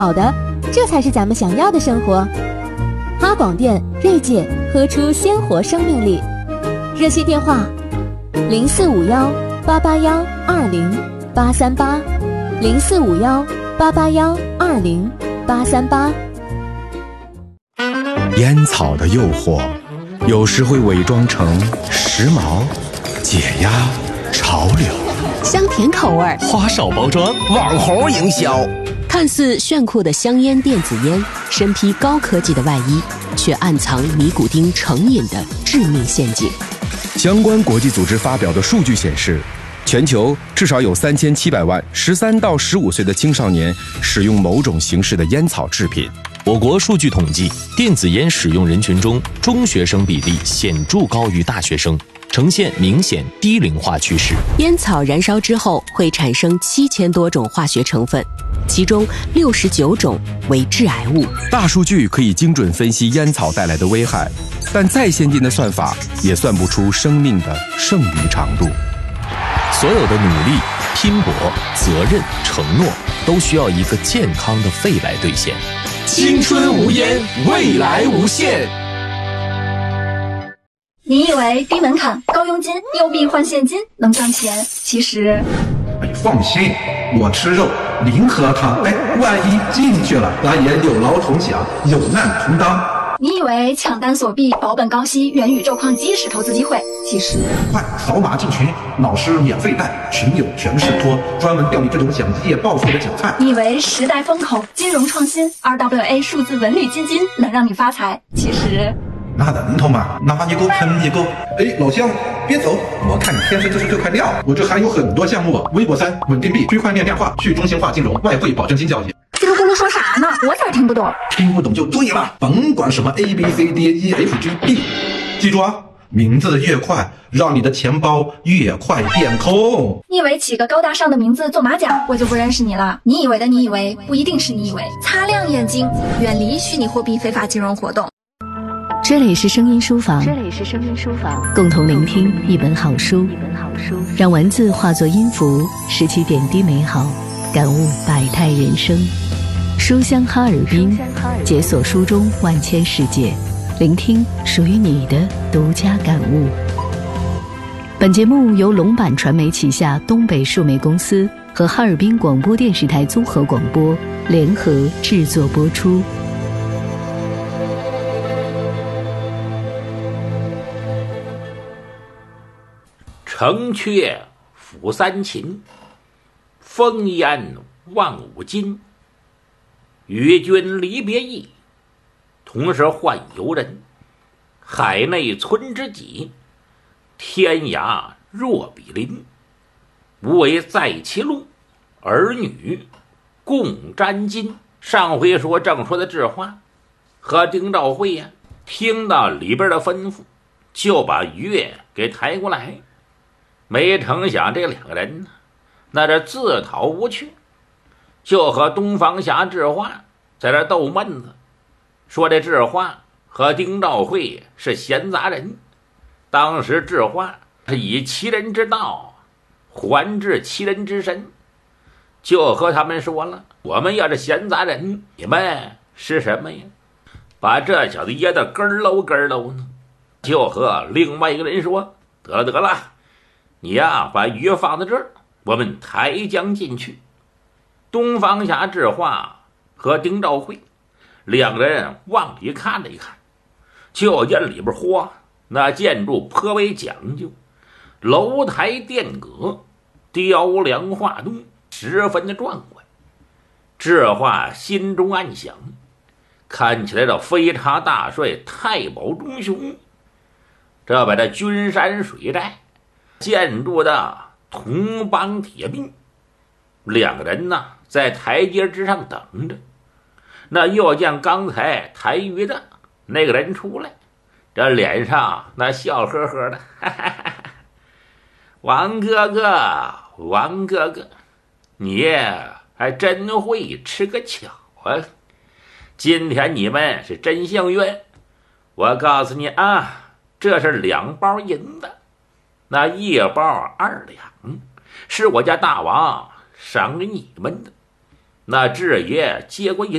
好的，这才是咱们想要的生活。哈广电锐界喝出鲜活生命力，热线电话0451881838045188180838。 烟草的诱惑，有时会伪装成时髦、解压、潮流， 香甜口味， 花哨包装，网红营销。 看似炫酷的香烟电子烟，身披高科技的外衣，却暗藏尼古丁成瘾的致命陷阱。 相关国际组织发表的数据显示，全球至少有3700万13到15岁的青少年使用某种形式的烟草制品。 我国数据统计，电子烟使用人群中，中学生比例显著高于大学生，呈现明显低龄化趋势。 烟草燃烧之后会产生7000多种化学成分，其中69种为致癌物。 大数据可以精准分析烟草带来的危害，但再先进的算法也算不出生命的剩余长度。 所有的努力、拼搏、责任、承诺，都需要一个健康的肺来兑现。 青春无烟，未来无限。 你以为低门槛、高佣金、有币换现金能赚钱？其实， 放心，我吃肉，零喝汤。万一进去了，咱也有劳同享，有难同当。 你以为抢单锁币、保本高息、元宇宙矿机是投资机会？其实， 快扫码进群，老师免费带，群友全是托，专门钓你这种想一夜暴富的韭菜。 你以为时代风口、金融创新、RWA 数字文旅基金能让你发财？其实， 那能头嘛，拿一个坑一个。老乡，别走，我看你天生就是这块料。我这还有很多项目，微博3、稳定币、区块链电话、去中心化金融、外汇保证金交易。 叽里咕噜说啥呢？我咋听不懂？ 听不懂就对了，甭管什么 ABCDEFGB， 记住啊，名字越快，让你的钱包越快变空。 你以为起个高大上的名字做马甲，我就不认识你了？你以为的你以为，不一定是你以为。擦亮眼睛，远离虚拟货币非法金融活动。 这里是声音书房，共同聆听一本好书，让文字化作音符，拾起点滴美好，感悟百态人生。书香哈尔滨，解锁书中万千世界，聆听属于你的独家感悟。本节目由龙版传媒旗下东北数媒公司和哈尔滨广播电视台综合广播联合制作播出。 城阙辅三秦，风烟望五津。与君离别意，同是宦游人。海内存知己，天涯若比邻。吾为在其路，儿女共沾巾。上回正说的智化和丁兆会呀，听到里边的吩咐，就把月给抬过来。没成想这两个人呢，那这自讨无趣，就和东方侠智化在这斗闷子，说这智化和丁兆会是闲杂人。当时智化是以其人之道还治其人之身，就和他们说了，我们要是闲杂人，你们是什么呀？把这小子噎得咯喽咯喽呢。就和另外一个人说，得了，你呀把鱼放在这儿，我们抬江进去。东方侠智化和丁兆会两个人往里看了一看，就见里边那建筑颇为讲究，楼台殿阁，雕梁画栋，十分的壮观。智化心中暗想，看起来这飞差大帅太保中雄，这把这君山水寨建筑的铜帮铁壁。两个人呢在台阶之上等着，那又见刚才抬鱼的那个人出来，这脸上那笑呵呵的，王哥哥，你还真会吃个巧啊！今天你们是真幸运，我告诉你啊，这是2包银子，那1包2两，是我家大王赏给你们的。 那智爷接过一